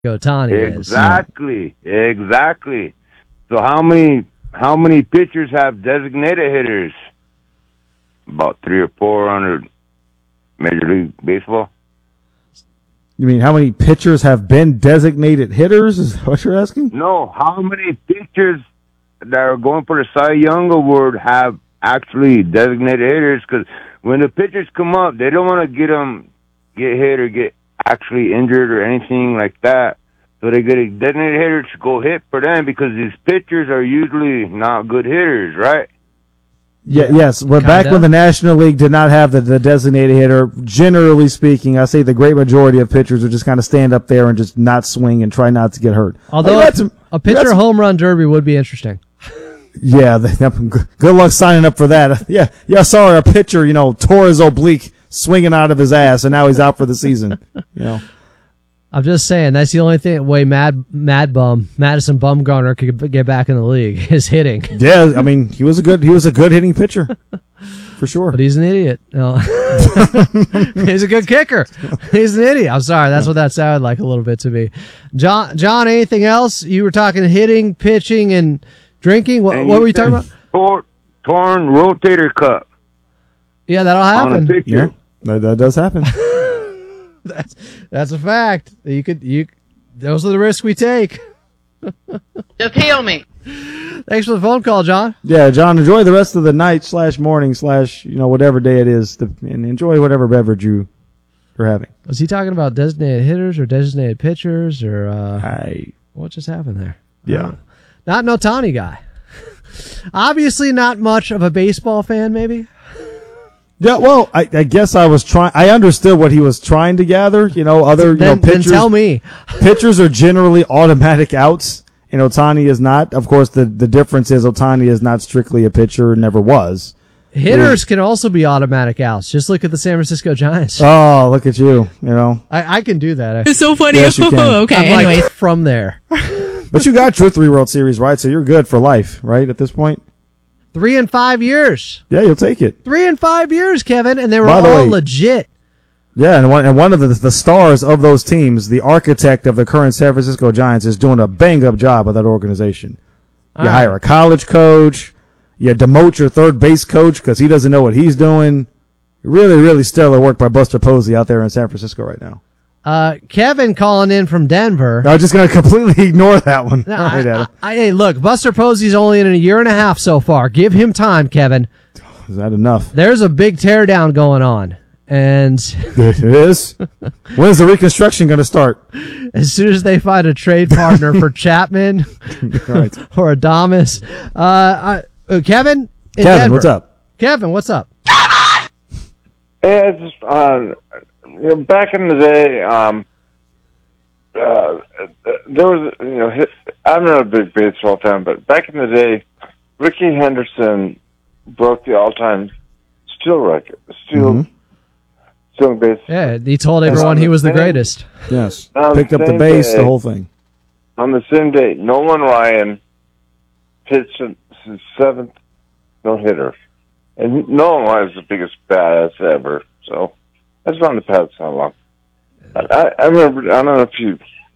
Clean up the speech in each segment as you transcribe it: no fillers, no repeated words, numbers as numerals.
Ohtani Exactly. So how many pitchers have designated hitters? About 3 or 4 under Major League Baseball. You mean how many pitchers have been designated hitters? Is that what you're asking? No, how many pitchers that are going for the Cy Young Award have actually designated hitters? Because when the pitchers come up, they don't want to get hit or get actually injured or anything like that. So they get a designated hitter to go hit for them because these pitchers are usually not good hitters, right? Yes. But back when the National League did not have the designated hitter, generally speaking, I say the great majority of pitchers would just kind of stand up there and just not swing and try not to get hurt. Although a pitcher home run derby would be interesting. Yeah, good luck signing up for that. Yeah, sorry, a pitcher, tore his oblique swinging out of his ass, and now he's out for the season. I'm just saying that's the only way Madison Bumgarner could get back in the league is hitting. Yeah, I mean he was a good hitting pitcher for sure. But he's an idiot. No. He's a good kicker. He's an idiot. I'm sorry, that's what that sounded like a little bit to me. John, anything else? You were talking hitting, pitching, and drinking. What were you talking about? Torn rotator cuff. Yeah, that'll happen. On a picture. Yeah, that does happen. That's a fact. Those are the risks we take. Just heal me. Thanks for the phone call, John. Yeah, John, enjoy the rest of the night / morning / whatever day it is, and enjoy whatever beverage you're having. Was he talking about designated hitters or designated pitchers or what just happened there? Yeah. Not an Ohtani guy. Obviously not much of a baseball fan, maybe. Yeah, well, I guess I understood what he was trying to gather. Pitchers. Then tell me. Pitchers are generally automatic outs, and Ohtani is not. Of course, the difference is Ohtani is not strictly a pitcher, never was. Hitters can also be automatic outs. Just look at the San Francisco Giants. Oh, look at you, I can do that. It's so funny. Yes, you can. Okay, I'm anyway. from there. But you got your 3 World Series, right? So you're good for life, right, at this point? 3 and 5 years. Yeah, you'll take it. 3 and 5 years, Kevin, and they were By the all way, legit. Yeah, and one of the stars of those teams, the architect of the current San Francisco Giants, is doing a bang-up job of that organization. You hire a college coach. You demote your third base coach because he doesn't know what he's doing. Really, really stellar work by Buster Posey out there in San Francisco right now. Kevin calling in from Denver. I was just going to completely ignore that one. No, hey, look, Buster Posey's only in a year and a half so far. Give him time, Kevin. Is that enough? There's a big teardown going on. And it is. When's the reconstruction going to start? As soon as they find a trade partner for Chapman right. or Adames. Kevin in Kevin, Denver. what's up? Kevin, what's up? Yeah, just back in the day, there was, I'm not a big baseball fan, but back in the day, Ricky Henderson broke the all-time steal record. Stealing base. Yeah, he told everyone he was the greatest. Yes, picked up the base, the whole thing. On the same day, Nolan Ryan pitched his 7th no-hitter. And Nolan Ryan's the biggest badass ever, so that's on the path so long. I remember, I don't know if you...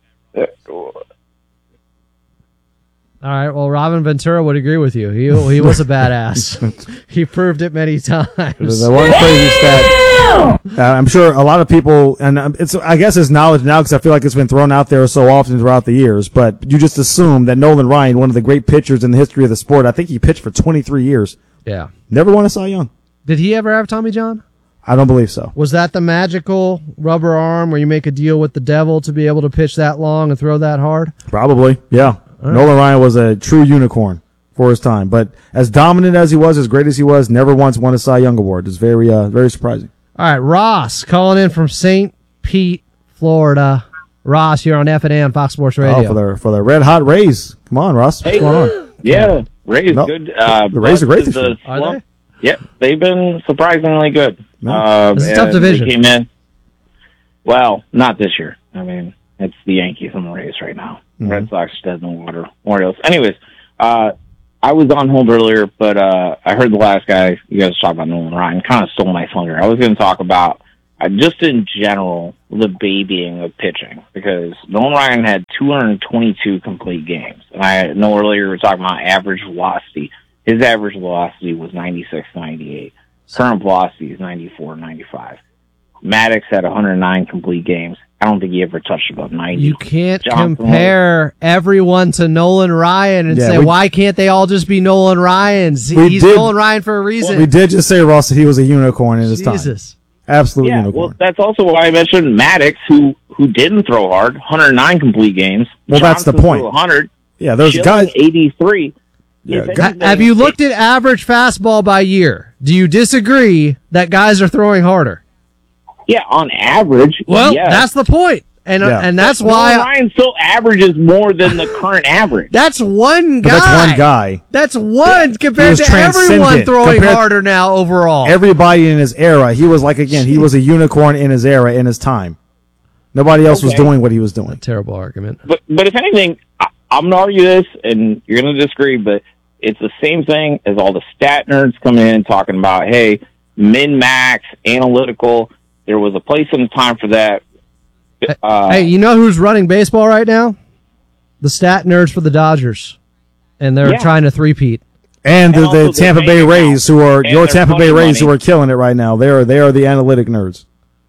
All right, well, Robin Ventura would agree with you. He was a badass. He proved it many times. The one crazy stat. I'm sure a lot of people, and I guess it's knowledge now because I feel like it's been thrown out there so often throughout the years, but you just assume that Nolan Ryan, one of the great pitchers in the history of the sport, I think he pitched for 23 years. Yeah. Never won a Cy Young. Did he ever have Tommy John? I don't believe so. Was that the magical rubber arm where you make a deal with the devil to be able to pitch that long and throw that hard? Probably, yeah. Right. Nolan Ryan was a true unicorn for his time, but as dominant as he was, as great as he was, never once won a Cy Young award. It's very, very surprising. All right, Ross calling in from St. Pete, Florida. Ross, you're on F&A on Fox Sports Radio. Oh, for the red hot Rays. Come on, Ross. What's going on? Yeah, Rays good. The Rays are great this year. Are they? Yep, they've been surprisingly good. It's a tough division. They came in. Well, not this year. I mean, it's the Yankees and the Rays right now. Mm-hmm. Red Sox, dead in the water. Orioles. Anyways, I was on hold earlier, but I heard the last guy, you guys talk about Nolan Ryan, kind of stole my thunder. I was going to talk about, just in general, the babying of pitching, because Nolan Ryan had 222 complete games. And I know earlier we were talking about average velocity. His average velocity was 96.98. Current velocity is 94.95. Maddox had 109 complete games. I don't think he ever touched above 90. You can't compare everyone to Nolan Ryan and say, why can't they all just be Nolan Ryans? He's Nolan Ryan for a reason. We did just say, Ross, that he was a unicorn in his time. Jesus. Absolute yeah, unicorn. Well, that's also why I mentioned Maddox, who didn't throw hard, 109 complete games. Well, Johnson that's the point. 100. Yeah, those guys. 83. Yeah, have you looked at average fastball by year? Do you disagree that guys are throwing harder? Yeah, on average. Well, yes. that's the point. And that's why Ryan still averages more than the current average. That's one guy. But that's one guy. That's one compared to everyone throwing harder now overall. Everybody in his era, he was like, again, he was a unicorn in his era, in his time. Nobody else was doing what he was doing. Terrible argument. But if anything, I'm going to argue this, and you're going to disagree, but it's the same thing as all the stat nerds coming in talking about, hey, min-max, analytical. There was a place and a time for that. Hey, you know who's running baseball right now? The stat nerds for the Dodgers. And they're trying to three-peat. And the Tampa Bay Rays, who are your Tampa Bay Rays, who are killing it right now. They are the analytic nerds.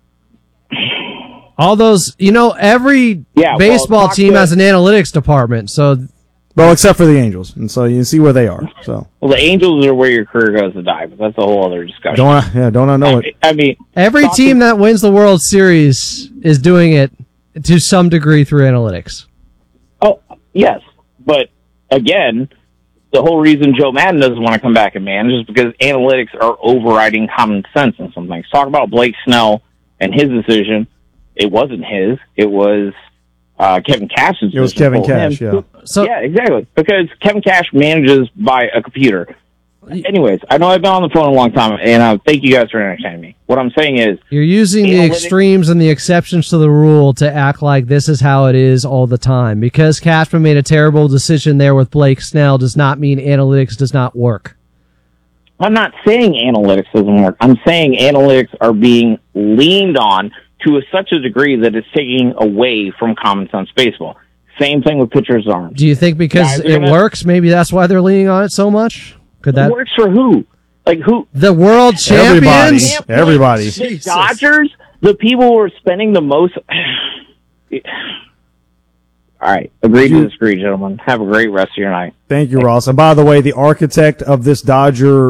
All those, every baseball team has an analytics department. So, well, except for the Angels, and so you see where they are. So, well, the Angels are where your career goes to die, but that's a whole other discussion. Don't I know it? I mean, every team that wins the World Series is doing it to some degree through analytics. Oh, yes, but again, the whole reason Joe Madden doesn't want to come back and manage is because analytics are overriding common sense in some things. Talk about Blake Snell and his decision. It wasn't his. It was Kevin Cash's decision. It was Kevin Cash, yeah. So, yeah, exactly. Because Kevin Cash manages by a computer. Anyways, I know I've been on the phone a long time, and thank you guys for entertaining me. What I'm saying is, you're using the extremes and the exceptions to the rule to act like this is how it is all the time. Because Cashman made a terrible decision there with Blake Snell does not mean analytics does not work. I'm not saying analytics doesn't work. I'm saying analytics are being leaned on to such a degree that it's taking away from common sense baseball. Same thing with pitchers' arms. Do you think because it works, maybe that's why they're leaning on it so much? Could that works for who? Like who? The world champions? Everybody. The Dodgers? The people who are spending the most... All right. Agree to disagree, gentlemen. Have a great rest of your night. Thank you, Ross. And by the way, the architect of this Dodger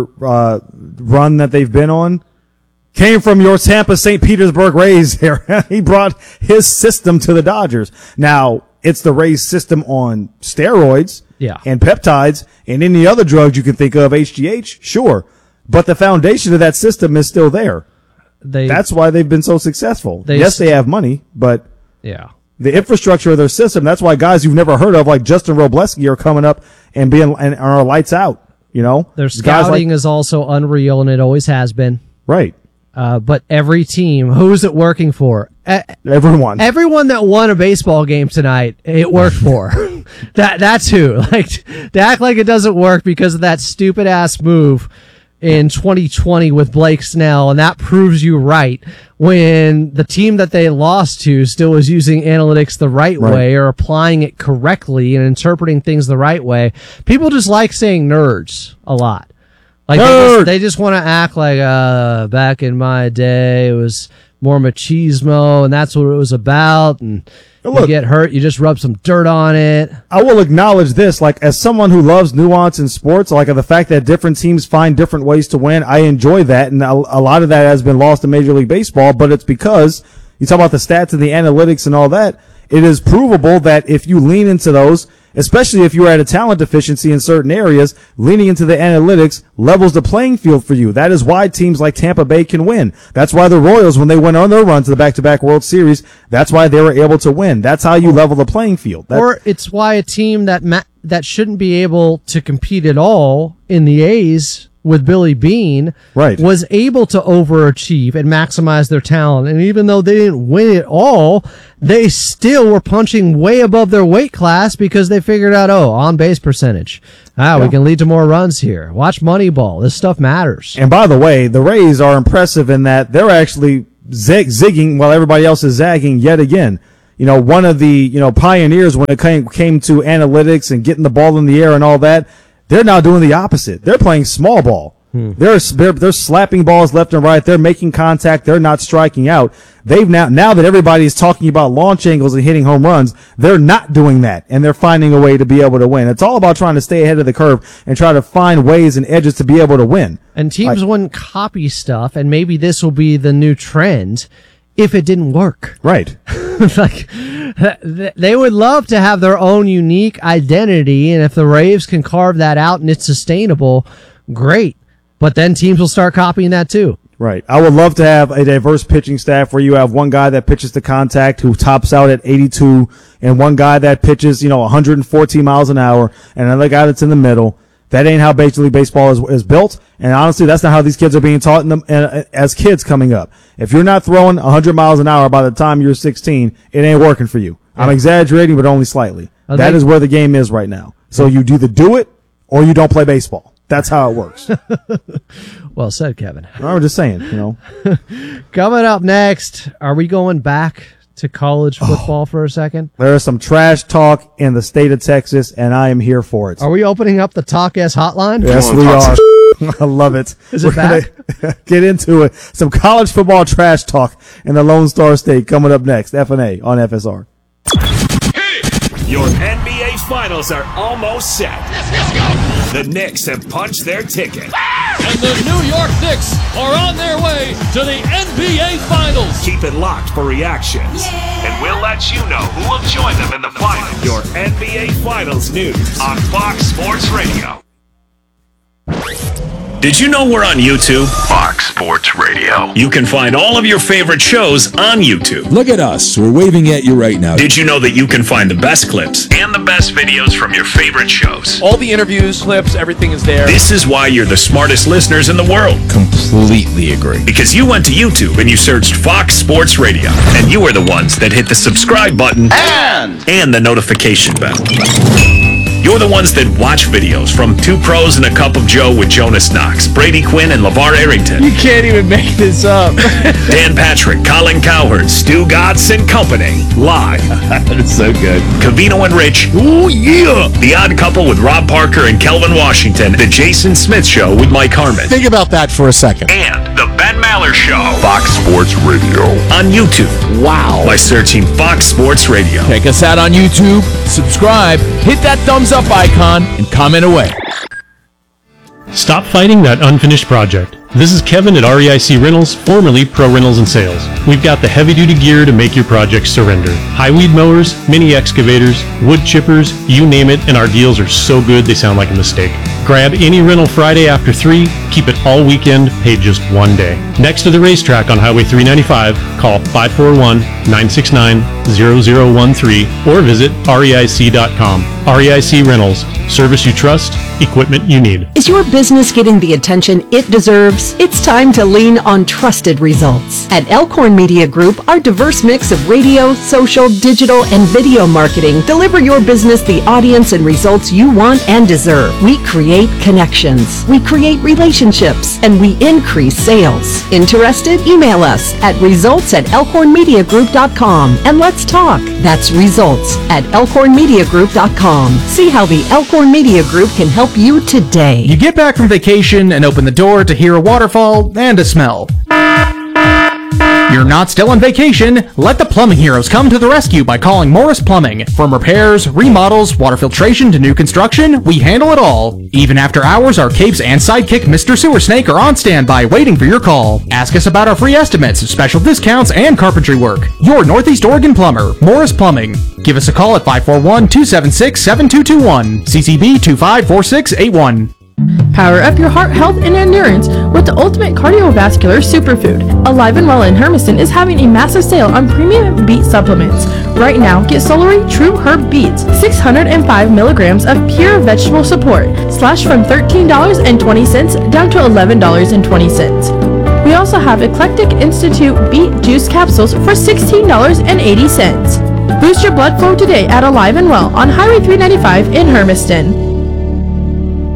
run that they've been on came from your Tampa St. Petersburg Rays area. He brought his system to the Dodgers. Now, it's the Rays system on steroids and peptides and any other drugs you can think of, HGH, sure. But the foundation of that system is still there. That's why they've been so successful. Yes, they have money, but the infrastructure of their system, that's why guys you've never heard of, like Justin Robleski, are coming up and are lights out. Their scouting is also unreal, and it always has been. Right. But every team, who's it working for? Everyone that won a baseball game tonight, it worked for. That's who. Like, to act like it doesn't work because of that stupid ass move in 2020 with Blake Snell, and that proves you right when the team that they lost to still was using analytics the right way or applying it correctly and interpreting things the right way. People just like saying nerds a lot. Like they just want to act like back in my day it was more machismo and that's what it was about, and you get hurt, you just rub some dirt on it. I will acknowledge this, like as someone who loves nuance in sports, like the fact that different teams find different ways to win, I enjoy that, and a lot of that has been lost in Major League Baseball, but it's because you talk about the stats and the analytics and all that, it is provable that if you lean into those, especially if you're at a talent deficiency in certain areas, leaning into the analytics levels the playing field for you. That is why teams like Tampa Bay can win. That's why the Royals, when they went on their run to the back-to-back World Series, that's why they were able to win. That's how you level the playing field. Or it's why a team that shouldn't be able to compete at all in the A's with Billy Beane was able to overachieve and maximize their talent. And even though they didn't win it all, they still were punching way above their weight class because they figured out, on base percentage. We can lead to more runs here. Watch Moneyball. This stuff matters. And by the way, the Rays are impressive in that they're actually zigging while everybody else is zagging yet again. One of the, pioneers when it came to analytics and getting the ball in the air and all that, they're now doing the opposite. They're playing small ball. They're slapping balls left and right. They're making contact. They're not striking out. They've now that everybody is talking about launch angles and hitting home runs, they're not doing that, and they're finding a way to be able to win. It's all about trying to stay ahead of the curve and try to find ways and edges to be able to win. And teams wouldn't copy stuff, and maybe this will be the new trend if it didn't work. Right. Like, they would love to have their own unique identity, and if the Braves can carve that out and it's sustainable, great. But then teams will start copying that too. Right. I would love to have a diverse pitching staff where you have one guy that pitches to contact who tops out at 82 and one guy that pitches, 114 miles an hour and another guy that's in the middle. That ain't how Major League Baseball is built. And honestly, that's not how these kids are being taught as kids coming up. If you're not throwing 100 miles an hour by the time you're 16, it ain't working for you. I'm exaggerating, but only slightly. That is where the game is right now. So you either do it or you don't play baseball. That's how it works. Well said, Kevin. I'm just saying, Coming up next, are we going back to college football for a second? There is some trash talk in the state of Texas, and I am here for it. Are we opening up the Talk S hotline? Yes, we are. I love it. Is it back? Get into it. Some college football trash talk in the Lone Star State coming up next. F&A on FSR. Your NBA Finals are almost set. Let's go. The Knicks have punched their ticket. And the New York Knicks are on their way to the NBA Finals. Keep it locked for reactions. Yeah. And we'll let you know who will join them in the finals. Your NBA Finals news on Fox Sports Radio. Did you know we're on YouTube? Fox Sports Radio. You can find all of your favorite shows on YouTube. Look at us. We're waving at you right now. Did you know that you can find the best clips and the best videos from your favorite shows? All the interviews, clips, everything is there. This is why you're the smartest listeners in the world. Completely agree. Because you went to YouTube and you searched Fox Sports Radio. And you are the ones that hit the subscribe button and the notification bell. You're the ones that watch videos from Two Pros and a Cup of Joe with Jonas Knox, Brady Quinn, and LeVar Arrington. You can't even make this up. Dan Patrick, Colin Cowherd, Stu Gatz and Company. Live. That's so good. Covino and Rich. Oh, yeah. The Odd Couple with Rob Parker and Kelvin Washington. The Jason Smith Show with Mike Harmon. Think about that for a second. And the Ben Maller Show. Fox Sports Radio. On YouTube. Wow. By searching Fox Sports Radio. Check us out on YouTube. Subscribe. Hit that thumbs up icon and comment away. Stop fighting that unfinished project. This is Kevin at REIC Rentals, formerly Pro Rentals and Sales. We've got the heavy-duty gear to make your project surrender. High weed mowers, mini excavators, wood chippers, you name it, and our deals are so good they sound like a mistake. Grab any rental Friday after 3, keep it all weekend, pay just one day. Next to the racetrack on Highway 395, call 541-969-0013 or visit REIC.com. REIC Rentals. Service you trust, equipment you need. Is your business getting the attention it deserves? It's time to lean on trusted results. At Elkhorn Media Group, our diverse mix of radio, social, digital, and video marketing deliver your business the audience and results you want and deserve. We create connections, we create relationships, and we increase sales. Interested? Email us at results@elkhornmediagroup.com and let's talk. That's results@elkhornmediagroup.com. See how the Elkhorn Media Group can help you today. You get back from vacation and open the door to hear a waterfall and a smell. You're not still on vacation. Let the plumbing heroes come to the rescue by calling Morris Plumbing. From repairs, remodels, water filtration to new construction, we handle it all. Even after hours, our capes and sidekick Mr. Sewer Snake are on standby waiting for your call. Ask us about our free estimates, special discounts, and carpentry work. Your Northeast Oregon plumber, Morris Plumbing. Give us a call at 541-276-7221. CCB 254681. Power up your heart health and endurance with the ultimate cardiovascular superfood. Alive and Well in Hermiston is having a massive sale on premium beet supplements. Right now, get Solary True Herb Beets, 605 milligrams of pure vegetable support, slashed from $13.20 down to $11.20. We also have Eclectic Institute Beet Juice Capsules for $16.80. Boost your blood flow today at Alive and Well on Highway 395 in Hermiston.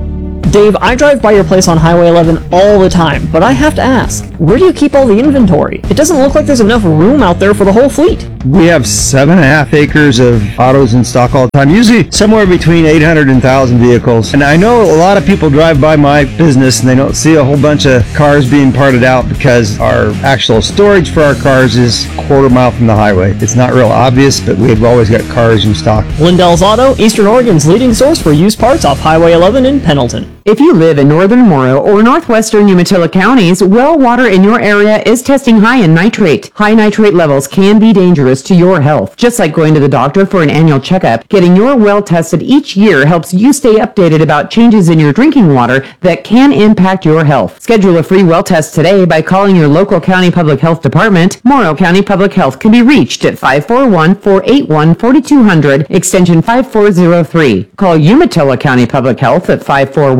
Dave, I drive by your place on Highway 11 all the time, but I have to ask, where do you keep all the inventory? It doesn't look like there's enough room out there for the whole fleet. We have 7.5 acres of autos in stock all the time, usually somewhere between 800 and 1,000 vehicles. And I know a lot of people drive by my business and they don't see a whole bunch of cars being parted out because our actual storage for our cars is a quarter mile from the highway. It's not real obvious, but we've always got cars in stock. Lindell's Auto, Eastern Oregon's leading source for used parts off Highway 11 in Pendleton. If you live in northern Morrow or northwestern Umatilla counties, well water in your area is testing high in nitrate. High nitrate levels can be dangerous to your health. Just like going to the doctor for an annual checkup, getting your well tested each year helps you stay updated about changes in your drinking water that can impact your health. Schedule a free well test today by calling your local county public health department. Morrow County Public Health can be reached at 541-481-4200, extension 5403. Call Umatilla County Public Health at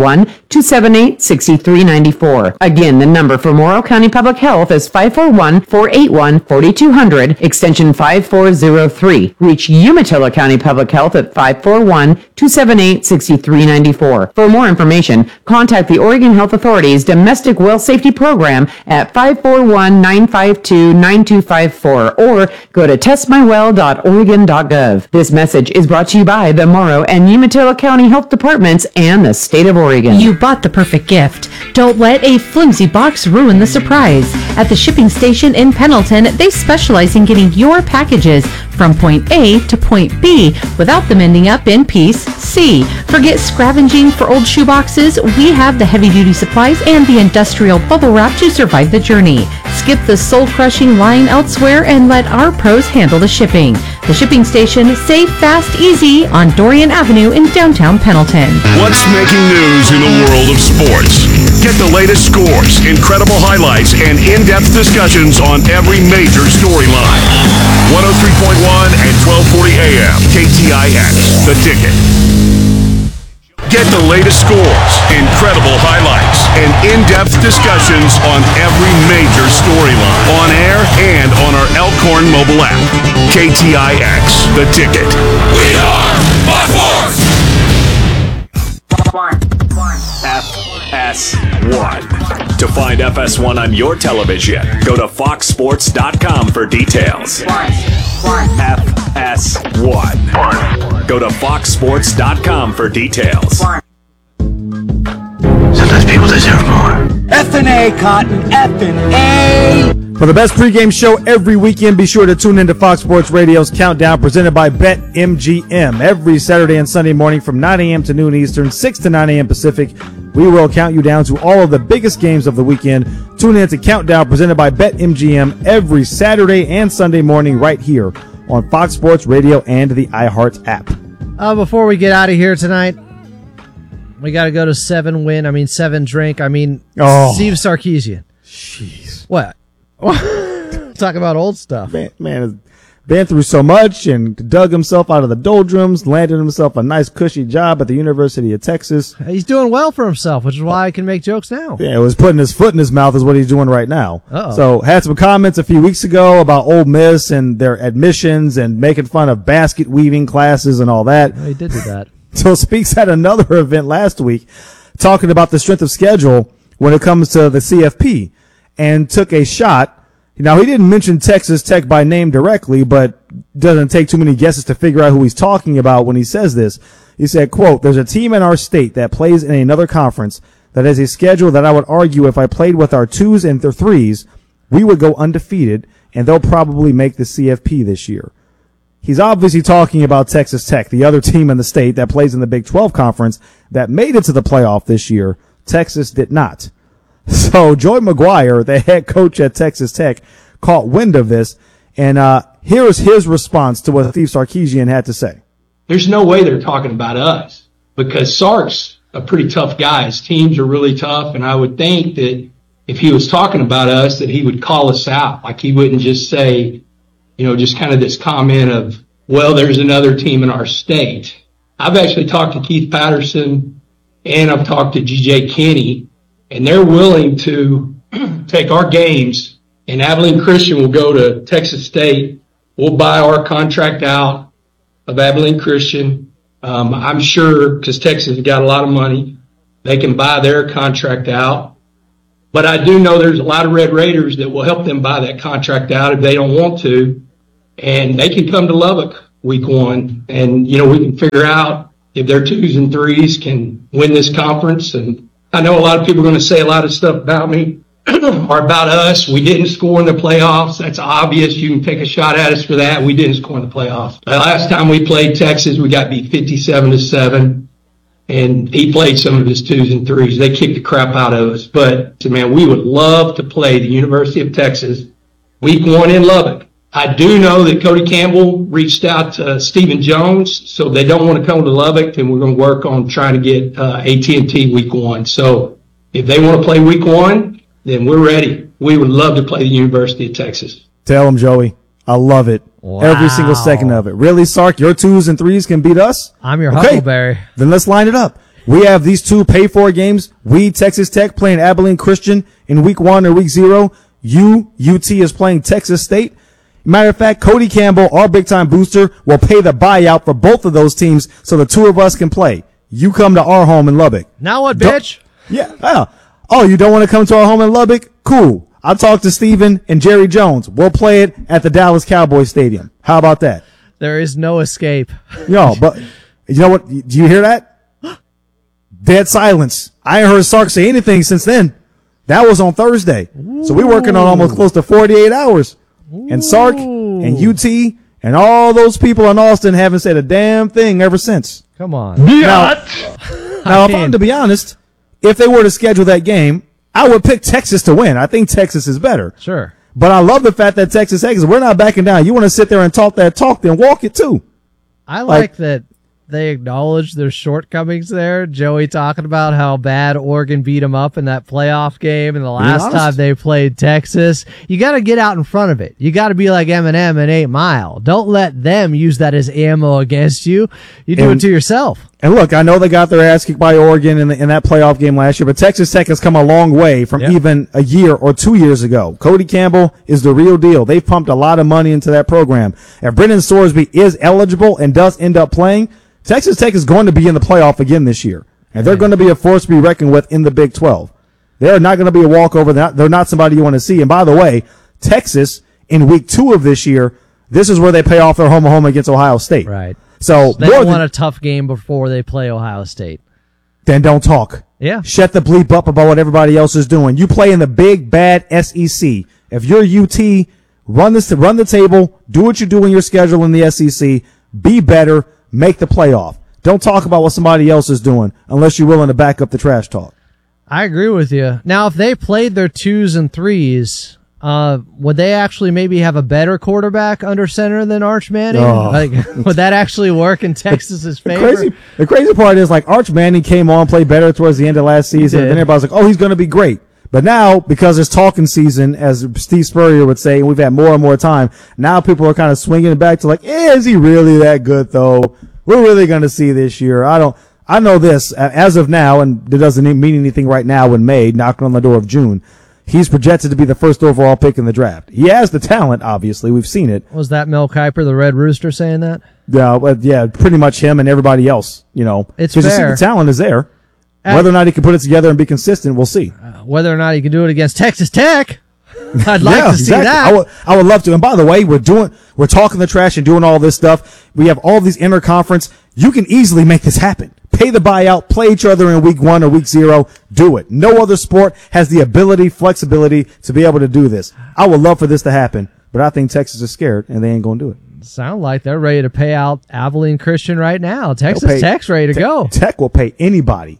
541-278-6394. Again, the number for Morrow County Public Health is 541-481-4200, extension 5403. Reach Umatilla County Public Health at 541-278-6394. For more information, contact the Oregon Health Authority's Domestic Well Safety Program at 541-952-9254 or go to testmywell.oregon.gov. This message is brought to you by the Morrow and Umatilla County Health Departments and the state of Oregon. You bought the perfect gift. Don't let a flimsy box ruin the surprise. At the shipping station in Pendleton, they specialize in getting your packages from point A to point B without them ending up in piece C. Forget scavenging for old shoeboxes. We have the heavy-duty supplies and the industrial bubble wrap to survive the journey. Skip the soul-crushing line elsewhere and let our pros handle the shipping. The shipping station, safe, fast, easy on Dorian Avenue in downtown Pendleton. What's making news in the world of sports? Get the latest scores, incredible highlights, and in-depth discussions on every major storyline. 103.1 and 1240 AM, KTIX, The Ticket. Get the latest scores, incredible highlights, and in-depth discussions on every major storyline, on air and on our Elkhorn mobile app. KTIX, The Ticket. We are Buckforce! FS1. To find FS1 on your television, go to foxsports.com for details. FS1. Go to foxsports.com for details. Sometimes people deserve more. F&A, Cotton. F&A. For the best pregame show every weekend, be sure to tune into Fox Sports Radio's Countdown presented by BetMGM. Every Saturday and Sunday morning from 9 a.m. to noon Eastern, 6 to 9 a.m. Pacific, we will count you down to all of the biggest games of the weekend. Tune in to Countdown presented by BetMGM every Saturday and Sunday morning right here on Fox Sports Radio and the iHeart app. Before we get out of here tonight, we got to go to Seven Drink. Steve Sarkisian. Jeez. What? Talk about old stuff. Man has been through so much and dug himself out of the doldrums, landed himself a nice cushy job at the University of Texas. He's doing well for himself, which is why I can make jokes now. Yeah, it was putting his foot in his mouth is what he's doing right now. Uh-oh. So had some comments a few weeks ago about Ole Miss and their admissions and making fun of basket weaving classes and all that. He did do that. So speaks at another event last week talking about the strength of schedule when it comes to the CFP and took a shot. Now, he didn't mention Texas Tech by name directly, but doesn't take too many guesses to figure out who he's talking about when he says this. He said, quote, "There's a team in our state that plays in another conference that has a schedule that I would argue if I played with our 2s and their 3s, we would go undefeated, and they'll probably make the CFP this year." He's obviously talking about Texas Tech, the other team in the state that plays in the Big 12 conference that made it to the playoff this year. Texas did not. So Joey McGuire, the head coach at Texas Tech, caught wind of this, and here's his response to what Steve Sarkisian had to say. There's no way they're talking about us because Sark's a pretty tough guy. His teams are really tough, and I would think that if he was talking about us, that he would call us out. Like he wouldn't just say, just kind of this comment of, well, there's another team in our state. I've actually talked to Keith Patterson and I've talked to G.J. Kinney, and they're willing to take our games, and Abilene Christian will go to Texas State. We'll buy our contract out of Abilene Christian. I'm sure, because Texas has got a lot of money, they can buy their contract out. But I do know there's a lot of Red Raiders that will help them buy that contract out if they don't want to. And they can come to Lubbock week 1. And, we can figure out if their 2s and 3s can win this conference. And I know a lot of people are going to say a lot of stuff about me or about us. We didn't score in the playoffs. That's obvious. You can take a shot at us for that. We didn't score in the playoffs. The last time we played Texas, we got beat 57-7. And he played some of his 2s and 3s. They kicked the crap out of us. But, man, we would love to play the University of Texas week 1 in Lubbock. I do know that Cody Campbell reached out to Stephen Jones, so they don't want to come to Lubbock, and we're going to work on trying to get AT&T week 1. So if they want to play week 1, then we're ready. We would love to play the University of Texas. Tell them, Joey. I love it. Wow. Every single second of it. Really, Sark, your 2s and 3s can beat us? I'm your Huckleberry. Then let's line it up. We have these 2 pay-for games. We, Texas Tech, playing Abilene Christian in week 1 or week 0. UT is playing Texas State. Matter of fact, Cody Campbell, our big-time booster, will pay the buyout for both of those teams so the 2 of us can play. You come to our home in Lubbock. Now what, bitch? Yeah. Oh, you don't want to come to our home in Lubbock? Cool. I'll talk to Steven and Jerry Jones. We'll play it at the Dallas Cowboys Stadium. How about that? There is no escape. But you know what? Do you hear that? Dead silence. I ain't heard Sark say anything since then. That was on Thursday. Ooh. So we're working on almost close to 48 hours. Ooh. And Sark and UT and all those people in Austin haven't said a damn thing ever since. Come on. Now if I'm to be honest, if they were to schedule that game, I would pick Texas to win. I think Texas is better. Sure. But I love the fact that Texas Tech, we're not backing down. You want to sit there and talk that talk, then walk it too. I like that they acknowledge their shortcomings there. Joey talking about how bad Oregon beat them up in that playoff game and the last time they played Texas. You got to get out in front of it. You got to be like Eminem in 8 Mile. Don't let them use that as ammo against you. You do it to yourself. And look, I know they got their ass kicked by Oregon in that playoff game last year, but Texas Tech has come a long way from even a year or 2 years ago. Cody Campbell is the real deal. They've pumped a lot of money into that program. If Brendan Sorsby is eligible and does end up playing, Texas Tech is going to be in the playoff again this year, and they're going to be a force to be reckoned with in the Big 12. They're not going to be a walkover. They're not somebody you want to see. And by the way, Texas, in week 2 of this year, this is where they pay off their home against Ohio State. Right. So they don't want a tough game before they play Ohio State. Then don't talk. Yeah. Shut the bleep up about what everybody else is doing. You play in the big, bad SEC. If you're UT, run the table, do what you do in your schedule in the SEC, be better, make the playoff. Don't talk about what somebody else is doing unless you're willing to back up the trash talk. I agree with you. Now, if they played their 2s and 3s, would they actually maybe have a better quarterback under center than Arch Manning? Would that actually work in Texas's favor? The crazy part is, Arch Manning came on, played better towards the end of last season, and then everybody's like, oh, he's going to be great. But now, because it's talking season, as Steve Spurrier would say, and we've had more and more time, now people are kind of swinging it back to is he really that good, though? We're really going to see this year. I know this, as of now, and it doesn't mean anything right now in May, knocking on the door of June, he's projected to be the first overall pick in the draft. He has the talent, obviously. We've seen it. Was that Mel Kiper, the Red Rooster, saying that? Yeah, pretty much him and everybody else, It's fair. You see the talent is there. Whether or not he can put it together and be consistent, we'll see. Whether or not he can do it against Texas Tech, I'd like to see that. I would love to. And by the way, we're talking the trash and doing all this stuff. We have all these interconference. You can easily make this happen. Pay the buyout, play each other in week 1 or week 0. Do it. No other sport has the flexibility to be able to do this. I would love for this to happen, but I think Texas is scared and they ain't going to do it. Sound like they're ready to pay out Abilene Christian right now. Texas Tech's ready to go. Tech will pay anybody.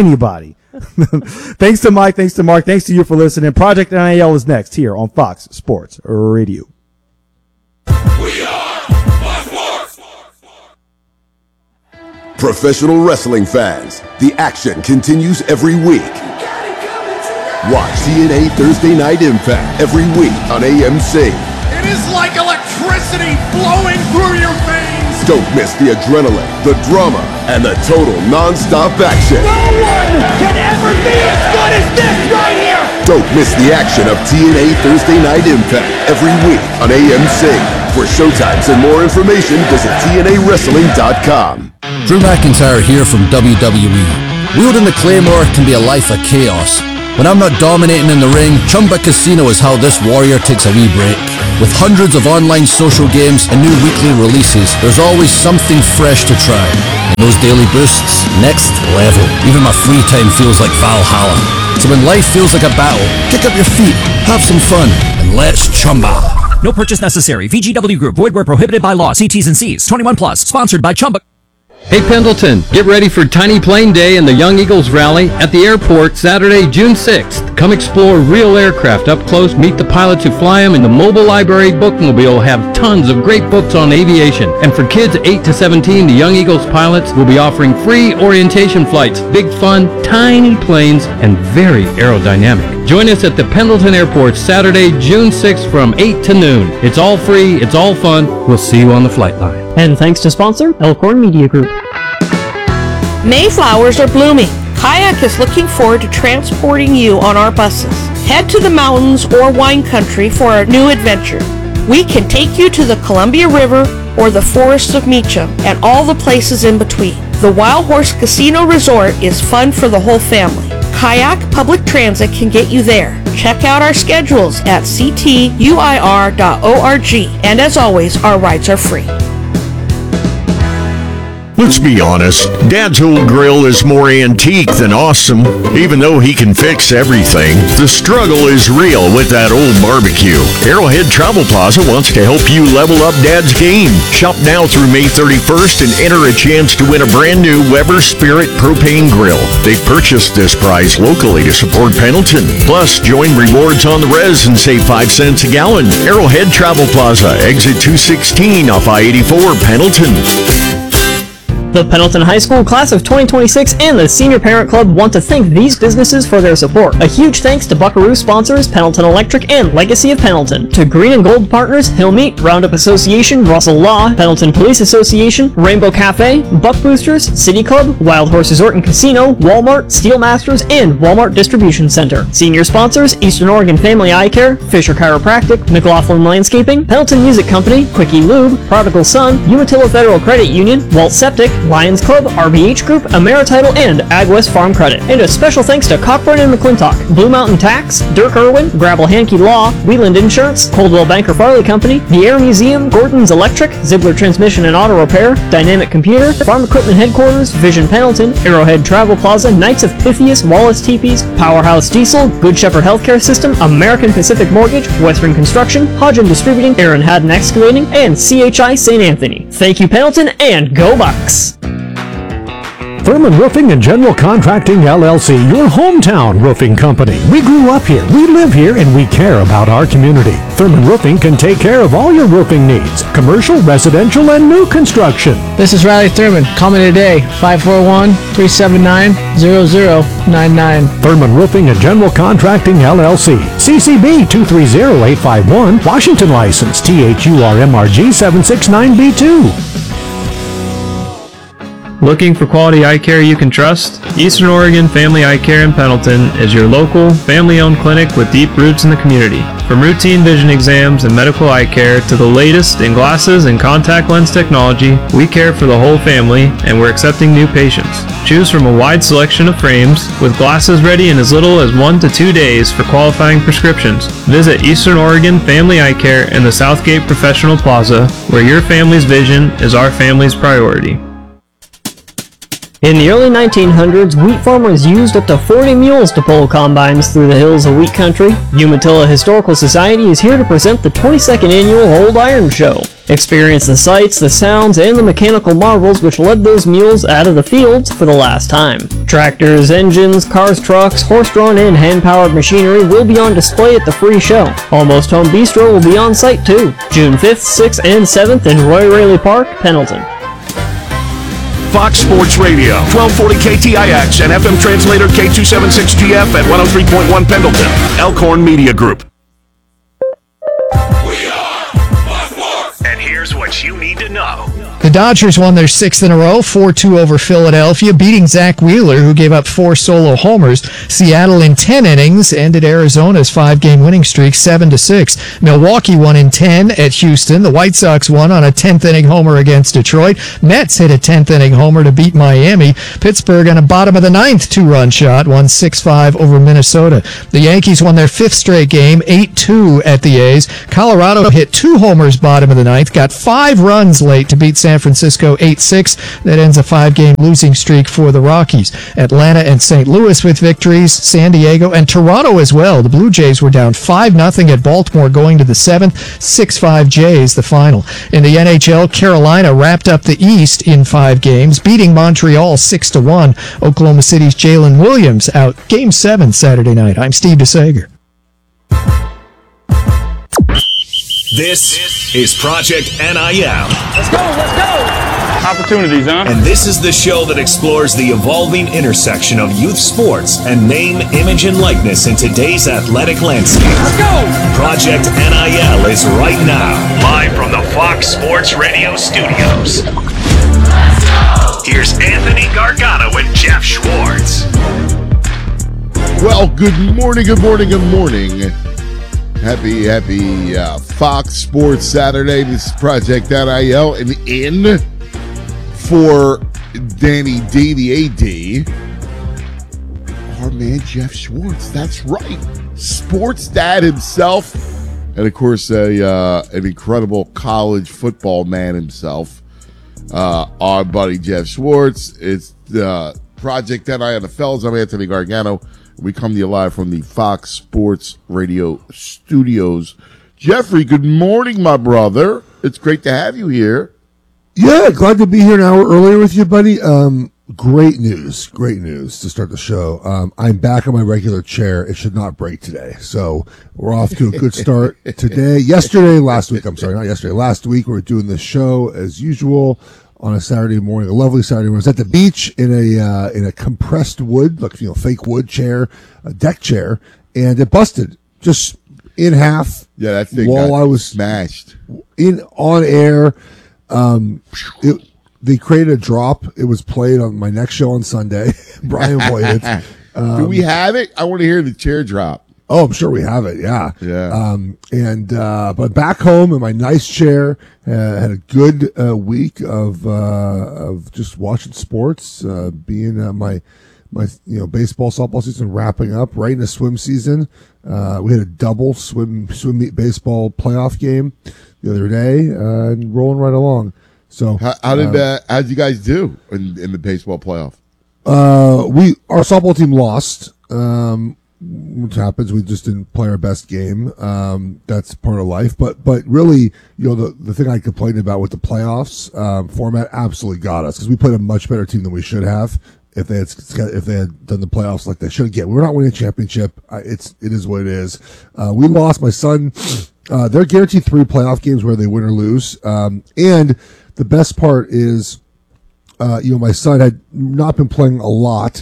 Thanks to Mike. Thanks to Mark. Thanks to you for listening. Project NIL is next here on Fox Sports Radio. We are Fox Sports. Professional wrestling fans, the action continues every week. Watch TNA Thursday Night Impact every week on AMC. It is like electricity flowing through your veins. Don't miss the adrenaline, the drama, and the total non-stop action. No one can ever be as good as this right here. Don't miss the action of TNA Thursday Night Impact every week on AMC. For showtimes and more information, visit TNAWrestling.com. Drew McIntyre here from WWE. Wielding the Claymore can be a life of chaos. When I'm not dominating in the ring, Chumba Casino is how this warrior takes a wee break. With hundreds of online social games and new weekly releases, there's always something fresh to try. And those daily boosts, next level. Even my free time feels like Valhalla. So when life feels like a battle, kick up your feet, have some fun, and let's chumba. No purchase necessary. VGW Group. Void where prohibited by law. See T's and C's. 21 plus. Sponsored by Chumba. Hey Pendleton, get ready for Tiny Plane Day and the Young Eagles Rally at the airport Saturday, June 6th. Come explore real aircraft up close, meet the pilots who fly them, and the Mobile Library bookmobile will have tons of great books on aviation. And for kids 8 to 17, the Young Eagles pilots will be offering free orientation flights, big fun, tiny planes, and very aerodynamic. Join us at the Pendleton Airport Saturday, June 6th from 8 to noon. It's all free, it's all fun. We'll see you on the flight line. And thanks to sponsor Elkhorn Media Group. Mayflowers are blooming. Kayak is looking forward to transporting you on our buses. Head to the mountains or wine country for a new adventure. We can take you to the Columbia River or the forests of Meacham and all the places in between. The Wild Horse Casino Resort is fun for the whole family. Kayak Public Transit can get you there. Check out our schedules at ctuir.org. And as always, our rides are free. Let's be honest, Dad's old grill is more antique than awesome. Even though he can fix everything, the struggle is real with that old barbecue. Arrowhead Travel Plaza wants to help you level up Dad's game. Shop now through May 31st and enter a chance to win a brand new Weber Spirit propane grill. They purchased this prize locally to support Pendleton. Plus, join Rewards on the Res and save 5 cents a gallon. Arrowhead Travel Plaza, exit 216 off I-84, Pendleton. The Pendleton High School Class of 2026 and the Senior Parent Club want to thank these businesses for their support. A huge thanks to Buckaroo sponsors Pendleton Electric and Legacy of Pendleton. To Green and Gold partners Hillmeat, Roundup Association, Russell Law, Pendleton Police Association, Rainbow Cafe, Buck Boosters, City Club, Wild Horse Resort and Casino, Walmart, Steel Masters, and Walmart Distribution Center. Senior sponsors Eastern Oregon Family Eye Care, Fisher Chiropractic, McLaughlin Landscaping, Pendleton Music Company, Quickie Lube, Prodigal Son, Umatilla Federal Credit Union, Walt Septic, Lions Club, RBH Group, AmeriTitle, and AgWest Farm Credit. And a special thanks to Cockburn and McClintock, Blue Mountain Tax, Dirk Irwin, Grabble Hankey Law, Wheeland Insurance, Coldwell Banker Farley Company, the Air Museum, Gordon's Electric, Ziegler Transmission and Auto Repair, Dynamic Computer, Farm Equipment Headquarters, Vision Pendleton, Arrowhead Travel Plaza, Knights of Pythias, Wallace Teepees, Powerhouse Diesel, Good Shepherd Healthcare System, American Pacific Mortgage, Western Construction, Hodgen Distributing, Aaron Haddon Excavating, and CHI St. Anthony. Thank you, Pendleton, and go Bucks! Thurman Roofing and General Contracting LLC, your hometown roofing company. We grew up here, we live here, and we care about our community. Thurman Roofing can take care of all your roofing needs, commercial, residential, and new construction. This is Riley Thurman. Call me today, 541-379-0099. Thurman Roofing and General Contracting LLC, CCB 230851, Washington license, THURMRG 769B2. Looking for quality eye care you can trust? Eastern Oregon Family Eye Care in Pendleton is your local, family-owned clinic with deep roots in the community. From routine vision exams and medical eye care to the latest in glasses and contact lens technology, we care for the whole family and we're accepting new patients. Choose from a wide selection of frames with glasses ready in as little as 1 to 2 days for qualifying prescriptions. Visit Eastern Oregon Family Eye Care in the Southgate Professional Plaza, where your family's vision is our family's priority. In the early 1900s, wheat farmers used up to 40 mules to pull combines through the hills of wheat country. Umatilla Historical Society is here to present the 22nd annual Old Iron Show. Experience the sights, the sounds, and the mechanical marvels which led those mules out of the fields for the last time. Tractors, engines, cars, trucks, horse-drawn and hand-powered machinery will be on display at the free show. Almost Home Bistro will be on site too. June 5th, 6th, and 7th in Roy Raley Park, Pendleton. Fox Sports Radio, 1240 KTIX and FM translator K276GF at 103.1 Pendleton. Elkhorn Media Group. And here's what you need to know. The Dodgers won their 6th in a row, 4-2 over Philadelphia, beating Zach Wheeler, who gave up 4 solo homers. Seattle in 10 innings ended Arizona's 5-game winning streak 7-6. Milwaukee won in 10 at Houston. The White Sox won on a 10th inning homer against Detroit. Mets hit a 10th inning homer to beat Miami. Pittsburgh on a bottom of the 9th 2-run shot won 6-5 over Minnesota. The Yankees won their 5th straight game, 8-2 at the A's. Colorado hit 2 homers bottom of the 9th, got 5 runs late to beat San Francisco 8-6. That ends a 5-game losing streak for the Rockies. Atlanta and St. Louis with victories, San Diego and Toronto as well. The Blue Jays were down 5-0 at Baltimore going to the 7th, 6-5 Jays the final. In the NHL, Carolina wrapped up the East in 5 games, beating Montreal 6-1. Oklahoma City's Jalen Williams out Game 7 Saturday night. I'm Steve DeSager. This is Project NIL. Let's go! Opportunities, huh? And this is the show that explores the evolving intersection of youth sports and name, image, and likeness in today's athletic landscape. Let's go! Project NIL is right now, live from the Fox Sports Radio studios. Here's Anthony Gargano and Jeff Schwartz. Well, good morning. Happy Fox Sports Saturday. This is Project NIL, and in for Danny D, the AD, our man Jeff Schwartz. That's right, sports dad himself, and of course an incredible college football man himself. Our buddy Jeff Schwartz. It's Project NIL, the fellas. I'm Anthony Gargano. We come to you live from the Fox Sports Radio studios. Jeffrey, good morning, my brother. It's great to have you here. Yeah, glad to be here an hour earlier with you, buddy. Great news to start the show. I'm back on my regular chair. It should not break today. So we're off to a good start today. Last week we were doing the show as usual on a Saturday morning, a lovely Saturday morning. I was at the beach in a compressed wood, like, fake wood chair, a deck chair, and it busted just in half. Yeah, that thing while I was smashed on air. They created a drop. It was played on my next show on Sunday. Brian played it. Do we have it? I want to hear the chair drop. Oh, I'm sure we have it. Yeah. Yeah. But back home in my nice chair, had a good week of just watching sports, being my baseball, softball season wrapping up, right in the swim season. We had a double swim meet baseball playoff game the other day, and rolling right along. So how did you guys do in the baseball playoff? Our softball team lost. Which happens, we just didn't play our best game. That's part of life. But really, the thing I complained about with the playoffs format absolutely got us, because we played a much better team than we should have if they had done the playoffs like they should. Again, we're not winning a championship. It is what it is. We lost. My son, they're guaranteed 3 playoff games where they win or lose. And the best part is, my son had not been playing a lot.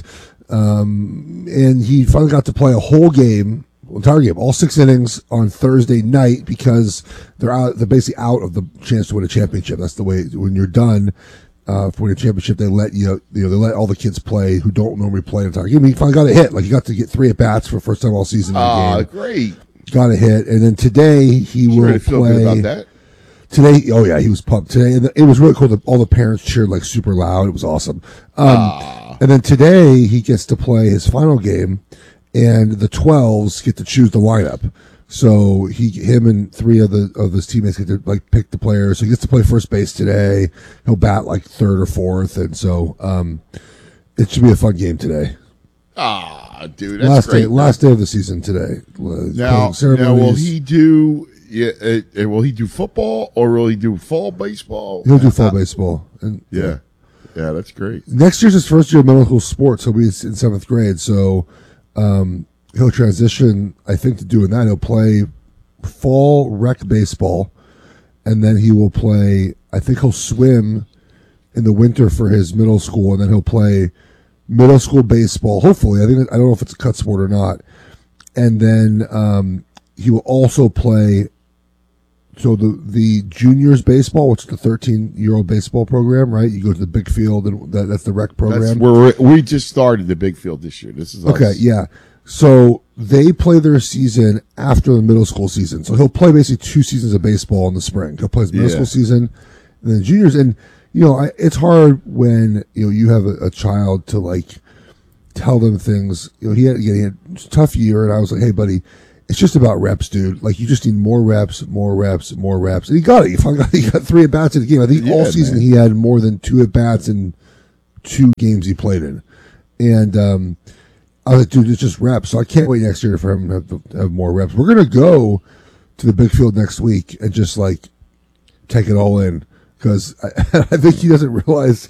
And he finally got to play a whole game, entire game, all 6 innings on Thursday night, because they're basically out of the chance to win a championship. That's the way, when you're done, for winning a championship, they let they let all the kids play who don't normally play an entire game. He finally got a hit. Like, he got to get 3 at-bats for the first time all season. Great. Got a hit. And then today he will play. About that. Today, oh yeah, he was pumped today, and it was really cool. All the parents cheered like super loud. It was awesome. And then today he gets to play his final game, and the 12s get to choose the lineup. So him and 3 of his teammates get to pick the players. So he gets to play first base today. He'll bat 3rd or 4th, and so it should be a fun game today. Dude, that's great. Last day of the season today. Now, will he do? Will he do football, or will he do fall baseball? He'll do fall baseball. And yeah, that's great. Next year's his first year of middle school sports. He'll be in 7th grade, so he'll transition, I think, to doing that. He'll play fall rec baseball, and then he will play, I think he'll swim in the winter for his middle school, and then he'll play middle school baseball, hopefully. I don't know if it's a cut sport or not. And then he will also play so the juniors baseball, which is the 13-year-old baseball program, right? You go to the big field, and that's the rec program. That's where we just started the big field this year. This is okay, us. yeah. So they play their season after the middle school season. So he'll play basically 2 seasons of baseball in the spring. He'll play his middle school season and then juniors. And, it's hard when, you have a child to like tell them things. He had a tough year, and I was like, hey, buddy, it's just about reps, dude. Like, you just need more reps, more reps, more reps. And he got it. He got 3 at-bats in the game. I think all season he had more than 2 at-bats in 2 games he played in. And, I was like, dude, it's just reps. So I can't wait next year for him to have more reps. We're going to go to the big field next week and just like take it all in, because I think he doesn't realize,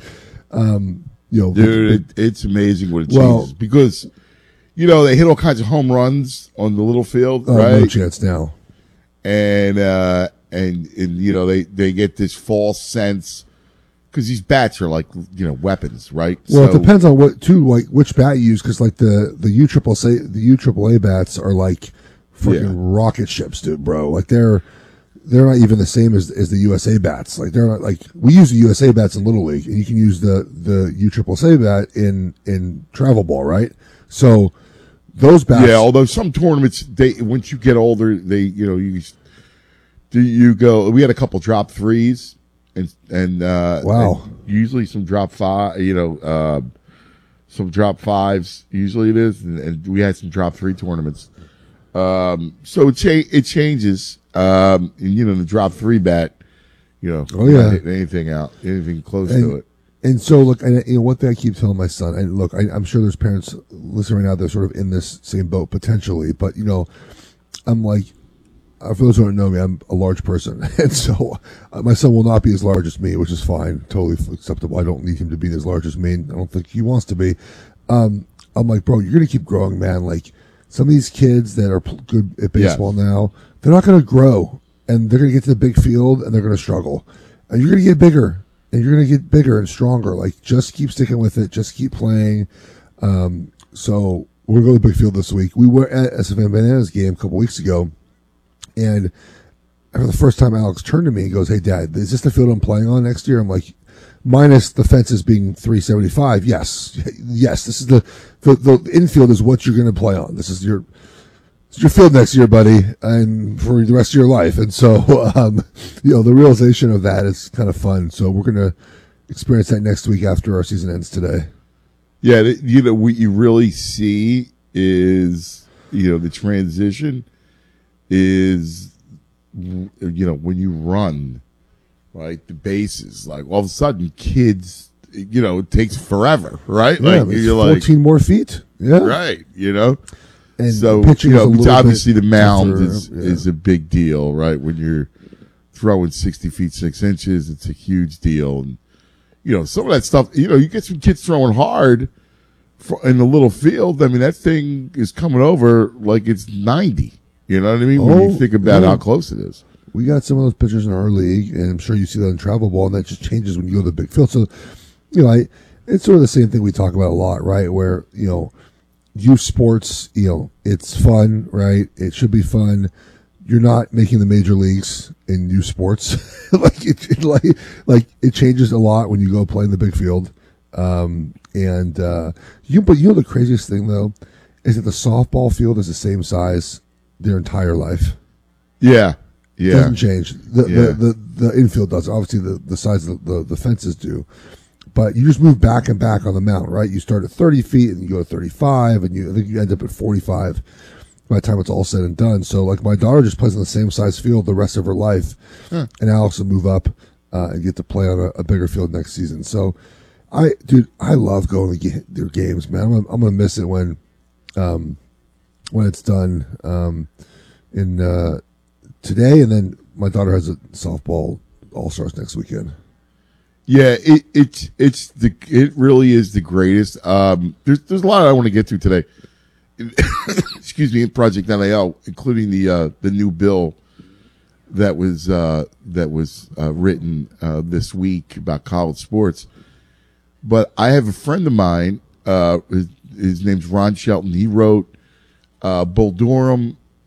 dude, it's amazing what it changes, because, they hit all kinds of home runs on the little field, right? No chance now. And they get this false sense, because these bats are like, weapons, right? Well, it depends on which bat you use, because like the UAAA bats are like freaking rocket ships, dude, bro. Like they're not even the same as the USA bats. Like they're not like, we use the USA bats in Little League, and you can use the UAAA bat in travel ball, right? So those bats. Yeah, although some tournaments, once you get older, you go. We had a couple drop 3s. And wow, and usually some drop 5, some drop 5s. Usually it is, and we had some drop 3 tournaments. So it changes. The drop 3 bat, not anything close to it. And so look, one thing I keep telling my son, and look, I'm sure there's parents listening right now that are sort of in this same boat potentially, but I'm like, for those who don't know me, I'm a large person, and so my son will not be as large as me, which is fine, totally acceptable. I don't need him to be as large as me. I don't think he wants to be. I'm like, bro, you're gonna keep growing, man. Like some of these kids that are good at baseball now, they're not gonna grow, and they're gonna get to the big field, and they're gonna struggle, and you're gonna get bigger, and you're gonna get bigger and stronger. Like just keep sticking with it, just keep playing. So we're gonna go to the big field this week. We were at SFN Bananas game a couple weeks ago. And for the first time, Alex turned to me and goes, hey, Dad, is this the field I'm playing on next year? I'm like, minus the fences being 375. Yes. Yes. This is the infield is what you're going to play on. This is your field next year, buddy, and for the rest of your life. And so, the realization of that is kind of fun. So we're going to experience that next week after our season ends today. Yeah. What you really see is, the transition is, when you run, right, the bases, like all of a sudden kids, it takes forever, right? Yeah, like you're 14 more feet. Yeah. Right. And so, obviously the mound is a big deal, right? When you're throwing 60 feet, 6 inches, it's a huge deal. And, some of that stuff, you get some kids throwing hard in the little field. I mean, that thing is coming over like it's 90. You know what I mean? When you think about how close it is. We got some of those pitchers in our league, and I'm sure you see that in travel ball, and that just changes when you go to the big field. So, it's sort of the same thing we talk about a lot, right? Where, youth sports, it's fun, right? It should be fun. You're not making the major leagues in youth sports. it changes a lot when you go play in the big field. But the craziest thing though is that the softball field is the same size their entire life. Yeah. It doesn't change. The infield does. Obviously, the size of the fences do. But you just move back and back on the mound, right? You start at 30 feet and you go to 35, and I think you end up at 45 by the time it's all said and done. So, like, my daughter just plays on the same size field the rest of her life, and Alex will move up and get to play on a bigger field next season. So, I love going to their games, man. I'm gonna miss it when it's done today, and then my daughter has a softball all-stars next weekend. Yeah, it really is the greatest. There's a lot I want to get to today. Excuse me, in Project NIL, including the new bill that was written this week about college sports. But I have a friend of mine. His name's Ron Shelton. He wrote Bull Durham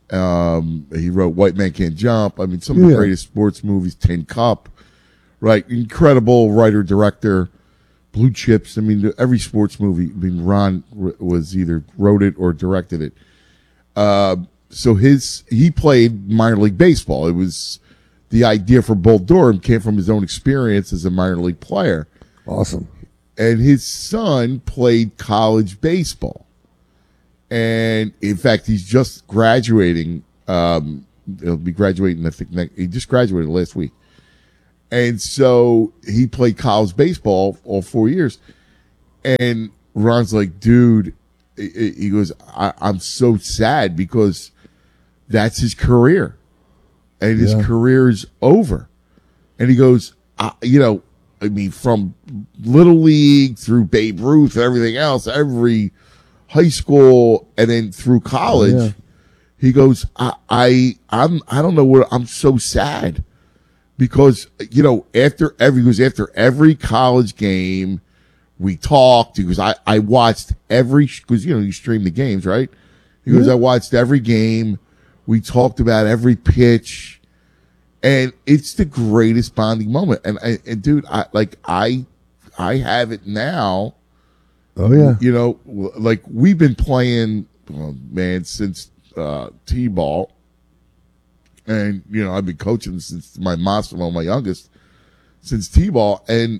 He wrote White Man Can't Jump. I mean, some of the greatest sports movies, Tin Cup, right? Incredible writer, director, Blue Chips. I mean, every sports movie. I mean, Ron was either wrote it or directed it. So he played minor league baseball. It was the idea for Bull Durham came from his own experience as a minor league player. Awesome. And his son played college baseball. And in fact, he's just graduating. He'll be graduating, I think, he just graduated last week. And so he played college baseball all 4 years. And Ron's like, dude, he goes, I'm so sad because that's his career. And his career is over. And he goes, I mean, from Little League through Babe Ruth and everything else, every high school and then through college, he goes, I don't know what, I'm so sad because, after every college game we talked, he goes, I watched because, you stream the games, right? He goes, I watched every game. We talked about every pitch and it's the greatest bonding moment. And dude, I have it now. Oh yeah. Like we've been playing, since T-ball, and I've been coaching since my Massimo, my youngest, since T-ball, and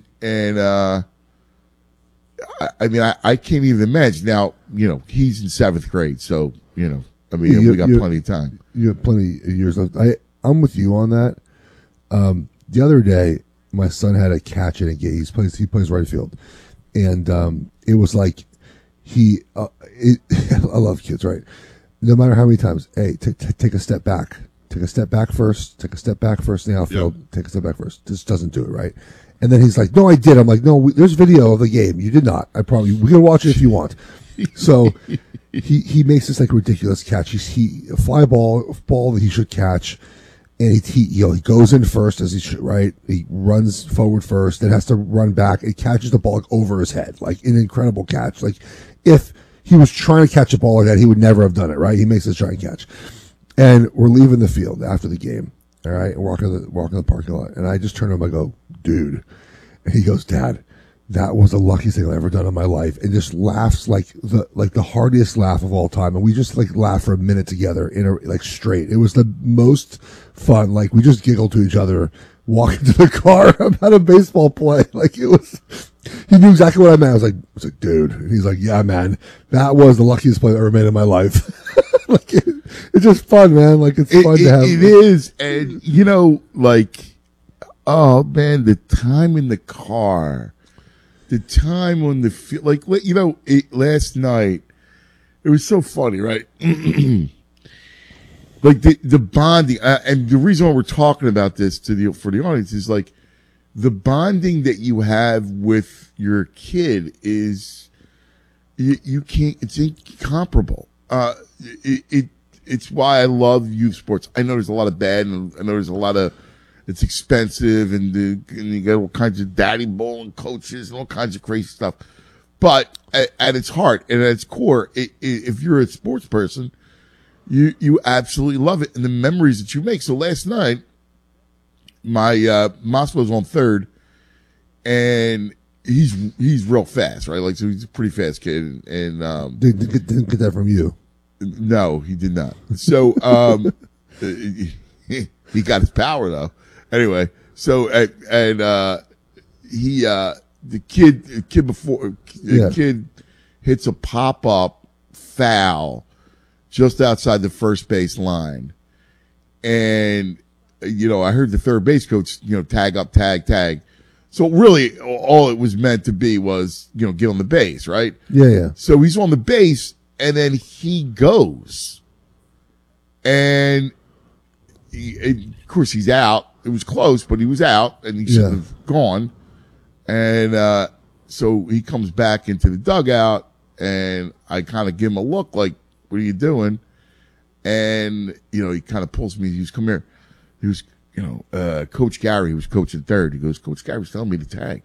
I mean I can't even imagine now. He's in 7th grade, so we got plenty of time. You have plenty of years left. I'm with you on that. The other day, my son had a catch in a game. He plays right field. And it was like I love kids, right? No matter how many times, hey, take a step back. Take a step back first. Take a step back first in the outfield. Yep. Take a step back first. Just doesn't do it, right? And then he's like, no, I did. I'm like, no, there's video of the game. You did not. I probably, we can watch it if you want. So he makes this like ridiculous catch. He a fly ball that he should catch. And he goes in first as he should, right? He runs forward first, then has to run back and catches the ball over his head. Like an incredible catch. Like if he was trying to catch a ball like that, he would never have done it, right? He makes this giant catch. And we're leaving the field after the game. All right. And walking the parking lot. And I just turn to him, I go, dude. And he goes, Dad, that was the luckiest thing I've ever done in my life. And just laughs like the heartiest laugh of all time. And we just laughed for a minute together straight. It was the most fun. Like we just giggled to each other walking to the car about a baseball play. Like it was, he knew exactly what I meant. I was like, dude. And he's like, yeah, man, that was the luckiest play I ever made in my life. Like it's just fun, man. Like it's fun to have. It is. And oh man, the time in the car, the time on the field, last night, it was so funny, right? Like the bonding, and the reason why we're talking about this for the audience is like the bonding that you have with your kid is you can't. It's incomparable. It's why I love youth sports. I know there's a lot of bad, and I know there's a lot of it's expensive, and you get all kinds of daddy bowling coaches and all kinds of crazy stuff. But at its heart and at its core, if you're a sports person, you absolutely love it and the memories that you make. So last night, my Massimo was on third, and he's real fast, right? So he's a pretty fast kid, and didn't get that from you. No, he did not. So he got his power though. Anyway, so the kid hits a pop-up foul just outside the first base line. And, I heard the third base coach, tag up, tag. So really all it was meant to be was, get on the base, right? Yeah. So he's on the base and then he goes. And of course he's out. It was close, but he was out and he should have gone. And, so he comes back into the dugout and I kind of give him a look like, what are you doing? And, he kind of pulls me. He goes, come here. He was, Coach Gary, who was coaching third. He goes, Coach Gary's telling me to tag.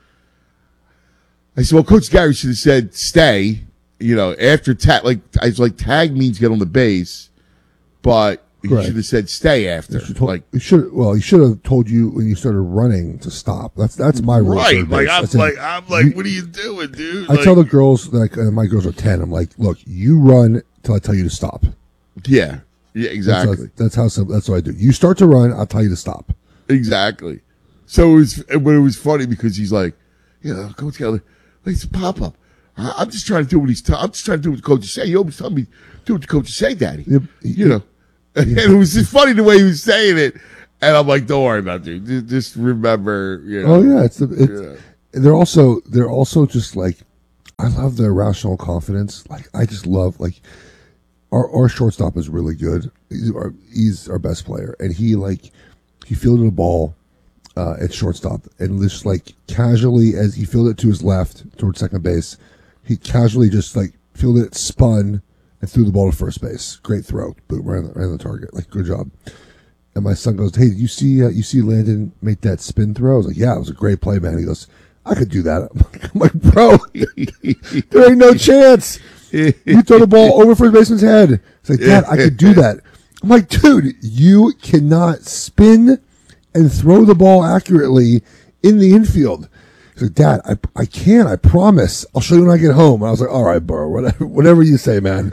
I said, well, Coach Gary should have said stay, after tag. I was like, tag means get on the base. but he Correct. should have said stay after. He should have told you when you started running to stop. That's my rule. Right. third Like, base. I'm like, what are you doing, dude? I tell the girls, like, my girls are 10. I'm like, look, you run till I tell you to stop. Yeah. Yeah, exactly. That's what I do. You start to run, I'll tell you to stop. Exactly. So it was funny because he's like, Coach Kelly, it's a pop up. I'm just trying to do what I'm just trying to do what the coaches say. You always tell me do what the coaches say, Daddy. And it was just funny the way he was saying it. And I'm like, don't worry about it, dude. Just remember, Oh yeah, they're also just like, I love their rational confidence. Like, I just love, like, our shortstop is really good. He's our best player, and he fielded a ball at shortstop, and just like casually, as he fielded it to his left towards second base, he casually just like fielded it, spun, and threw the ball to first base. Great throw, boom, right on the target. Like, good job. And my son goes, "Hey, did you see Landon make that spin throw?" I was like, "Yeah, it was a great play, man." He goes, "I could do that." I'm like, "Bro, there ain't no chance. You throw the ball over first baseman's head." It's like, "Dad, I could do that." I'm like, "Dude, you cannot spin and throw the ball accurately in the infield." He's like, "Dad, I can. I promise. I'll show you when I get home." And I was like, "All right, bro, whatever you say, man."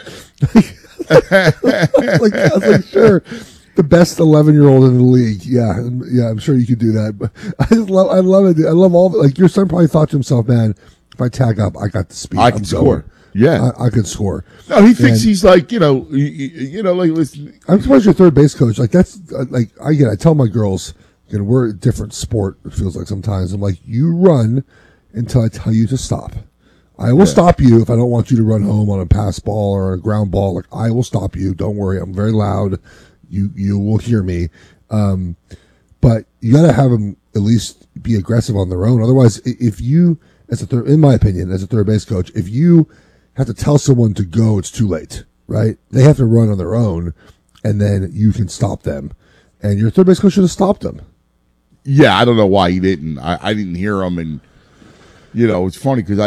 I was like, "Sure." The best 11-year-old in the league. Yeah, I'm sure you could do that. But I love it. I love all of it. Like, your son probably thought to himself, "Man, if I tag up, I got the speed. I can score." Yeah, I could score. No, he thinks he's like, like, listen. I'm surprised you're third base coach. Like, that's like, I tell my girls, we're a different sport. It feels like sometimes I'm like, you run until I tell you to stop. I will stop you if I don't want you to run home on a pass ball or a ground ball. Like, I will stop you. Don't worry. I'm very loud. You will hear me. But you got to have them at least be aggressive on their own. Otherwise, if you, in my opinion, as a third base coach, if you have to tell someone to go, it's too late, right? They have to run on their own, and then you can stop them. And your third base coach should have stopped them. Yeah, I don't know why he didn't. I didn't hear him, and it's funny because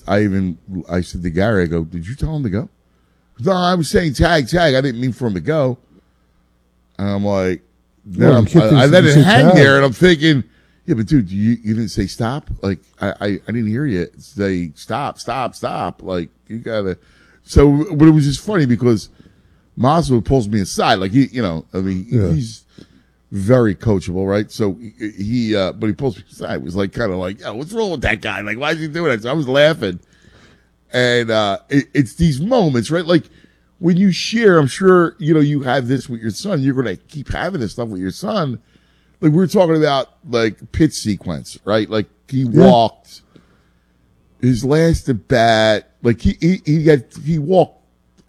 I said to Gary, I go, "Did you tell him to go?" No, I was saying tag. I didn't mean for him to go. And I'm like, I let it hang there, and I'm thinking, yeah, but dude, you didn't say stop. Like, I didn't hear you say stop. Like, you gotta. So, but it was just funny because Maslow pulls me aside. Like, he's very coachable, right? So but he pulls me aside. It was like, kind of like, what's wrong with that guy? Like, why is he doing that? So I was laughing. And, it's these moments, right? Like, when you share, I'm sure, you have this with your son. You're going to keep having this stuff with your son. Like, we were talking about, like, pitch sequence, right? Like, he walked his last at bat. Like, he walked,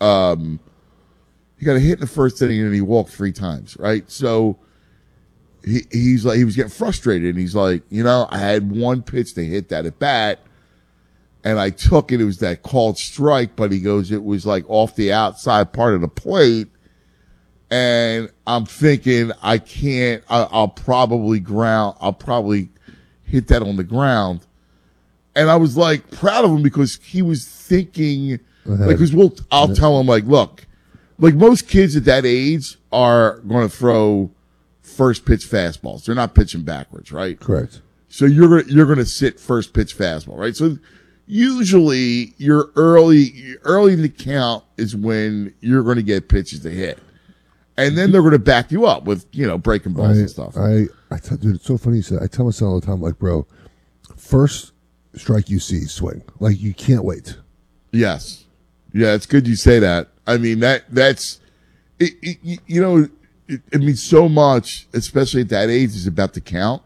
he got a hit in the first inning and he walked 3 times, right? So he's like, he was getting frustrated, and he's like, I had one pitch to hit that at bat. And I took it. It was that called strike, but he goes, it was like off the outside part of the plate. And I'm thinking, I'll probably hit that on the ground. And I was like proud of him because he was thinking, I'll tell him, like, look, like, most kids at that age are going to throw first pitch fastballs. They're not pitching backwards, right? Correct. So you're going to sit first pitch fastball, right? So usually you're early in the count is when you're going to get pitches to hit. And then they're going to back you up with, breaking balls and stuff. Dude, it's so funny you said. I tell my son all the time, like, bro, first strike you see, swing. Like, you can't wait. Yes. Yeah, it's good you say that. I mean, that's, it means so much, especially at that age, is about the count.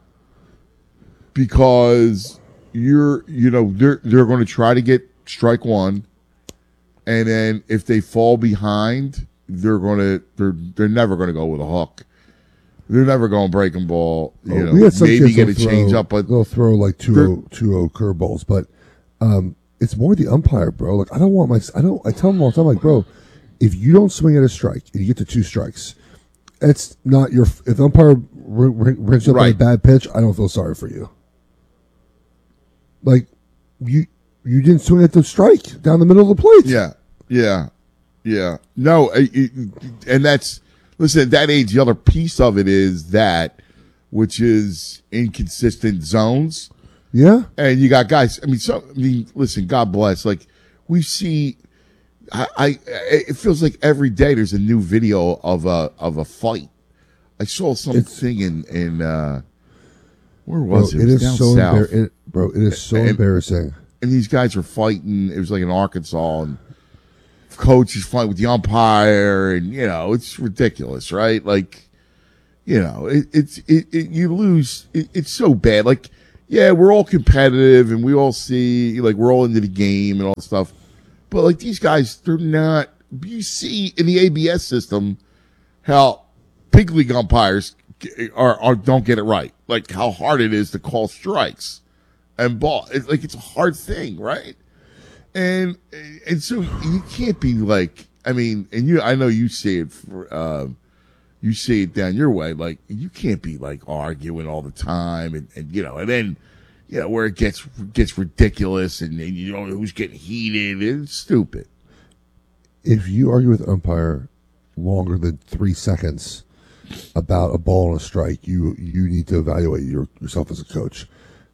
Because they're going to try to get strike one, and then if they fall behind, they're never going to go with a hook. They're never going breaking ball. We had some maybe kids get a change up, but they'll throw like 2-0 curveballs. But it's more the umpire, bro. Like, I tell them all the time, like, bro, if you don't swing at a strike and you get to 2 strikes, it's not your. If the umpire rings up on a bad pitch, I don't feel sorry for you. Like, you didn't swing at the strike down the middle of the plate. Yeah. No, and that's listen, at that age, the other piece of it is that, which is inconsistent zones. Yeah. And you got guys, listen, God bless. Like, we see, it feels like every day there's a new video of a fight. I saw something in where was it? It was is down so south. it is so embarrassing. And these guys are fighting. It was like in Arkansas, and coach is fighting with the umpire, and it's ridiculous, right? Like, you lose. It's so bad. Like, yeah, we're all competitive, and we all see, like, we're all into the game and all that stuff. But like, these guys, they're not. You see in the ABS system how big league umpires don't get it right. Like, how hard it is to call strikes and ball. It's a hard thing, right? And so you can't be like, I know you see it you see it down your way. Like, you can't be like arguing all the time and then where it gets ridiculous and you don't know who's getting heated. It's stupid. If you argue with an umpire longer than 3 seconds about a ball and a strike, you need to evaluate yourself as a coach.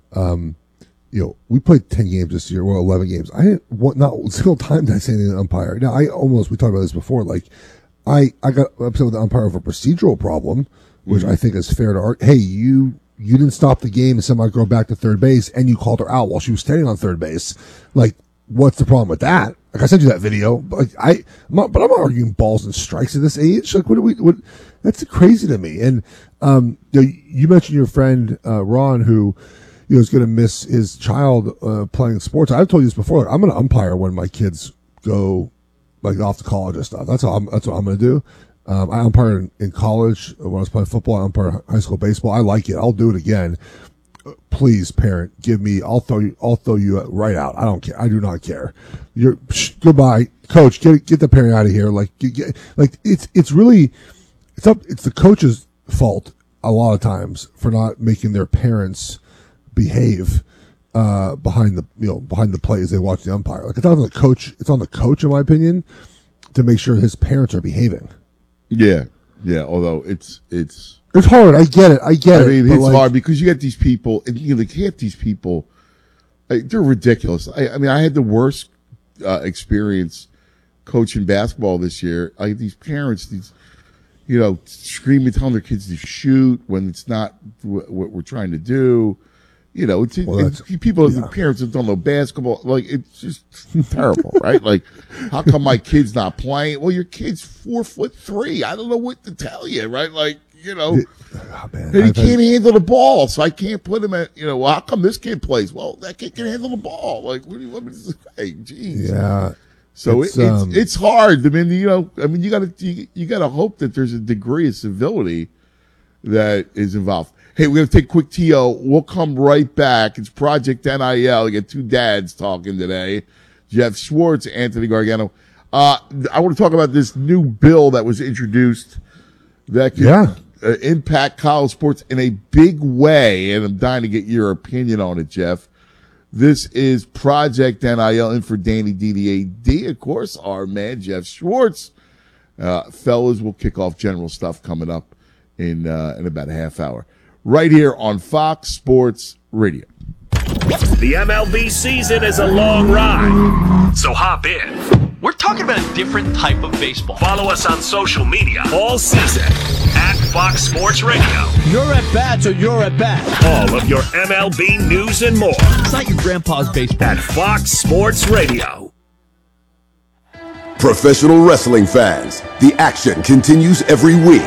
We played 10 games this year, 11 games. I didn't not a single time did I say anything to the umpire. Now, we talked about this before, like, I got upset with the umpire over a procedural problem, which I think is fair to argue. Hey, you didn't stop the game and send my girl back to third base, and you called her out while she was standing on third base. Like, what's the problem with that? Like, I sent you that video, but I'm not arguing balls and strikes at this age. Like, what? That's crazy to me. And you mentioned your friend Ron, who is going to miss his child playing sports. I've told you this before. Like, I'm going to umpire when my kids go like off to college and stuff. That's what I'm going to do. I umpired in college when I was playing football. I umpired high school baseball. I like it. I'll do it again. Please, parent, I'll throw you right out. I don't care. I do not care. Goodbye, coach. Get the parent out of here. It's the coach's fault a lot of times for not making their parents behave behind the play as they watch the umpire. Like, it's on the coach. It's on the coach, in my opinion, to make sure his parents are behaving. Yeah. Although it's hard. I get it. It's hard because you get these people, and half these people, they're ridiculous. I had the worst experience coaching basketball this year. I had these parents, screaming, telling their kids to shoot when it's not what we're trying to do. Parents that don't know basketball. Like, it's just terrible, right? Like, how come my kid's not playing? Well, your kid's 4'3". I don't know what to tell you, right? Like, he can't handle the ball, so I can't put him at, well, how come this kid plays? Well, that kid can handle the ball. Like, what do you want me to say? Jeez. Yeah. So it's hard. You gotta hope that there's a degree of civility that is involved. Hey, we're going to take a quick TO. We'll come right back. It's Project NIL. We got two dads talking today. Jeff Schwartz, Anthony Gargano. I want to talk about this new bill that was introduced that could impact college sports in a big way, and I'm dying to get your opinion on it, Jeff. This is Project NIL, and for Danny DDAD, of course, our man, Jeff Schwartz. Fellas, we'll kick off general stuff coming up in about a half hour. Right here on Fox Sports Radio. The MLB season is a long ride, so hop in. We're talking about a different type of baseball. Follow us on social media all season at Fox Sports Radio. Your at-bats or your at-bat. All of your MLB news and more. It's not your grandpa's baseball. At Fox Sports Radio. Professional wrestling fans, the action continues every week.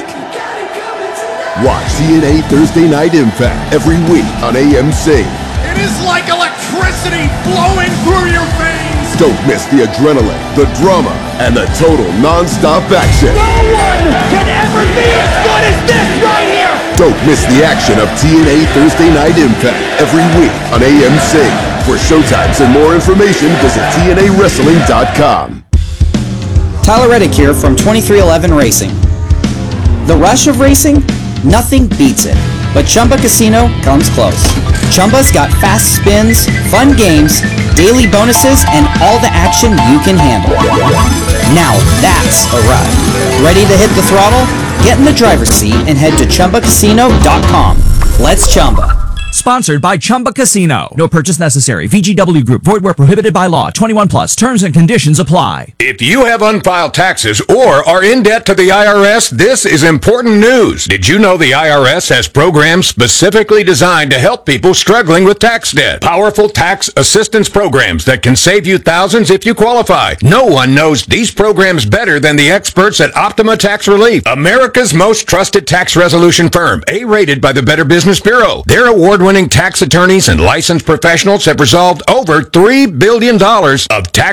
Watch TNA Thursday Night Impact every week on AMC. It is like electricity flowing through your veins. Don't miss the adrenaline, the drama, and the total non-stop action. No one can ever be as good as this right here. Don't miss the action of TNA Thursday Night Impact every week on AMC. For showtimes and more information, visit TNAWrestling.com. Tyler Reddick here from 2311 Racing. The rush of racing? Nothing beats it, but Chumba Casino comes close. Chumba's got fast spins, fun games, daily bonuses, and all the action you can handle. Now that's a ride. Ready to hit the throttle? Get in the driver's seat and head to ChumbaCasino.com. Let's Chumba. Sponsored by Chumba Casino. No purchase necessary. VGW Group. Void where prohibited by law. 21 plus. Terms and conditions apply. If you have unfiled taxes or are in debt to the IRS, this is important news. Did you know the IRS has programs specifically designed to help people struggling with tax debt? Powerful tax assistance programs that can save you thousands if you qualify. No one knows these programs better than the experts at Optima Tax Relief, America's most trusted tax resolution firm, A-rated by the Better Business Bureau. Their award-winning tax attorneys and licensed professionals have resolved over $3 billion of tax